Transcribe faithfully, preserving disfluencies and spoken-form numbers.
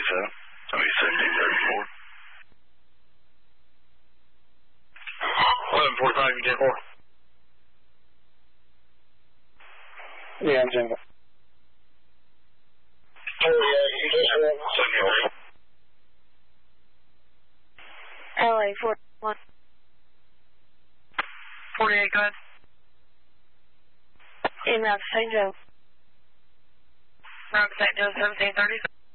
thirty-seven. Somebody seventeen thirty-four. eleven forty-five, you ten four. Yeah, I'm ten four. Oh, yeah, you just went. seventeen thirty. L A forty-one. forty-eight, go ahead. Email to Saint Joe. Route Saint Joe, seventeen thirty.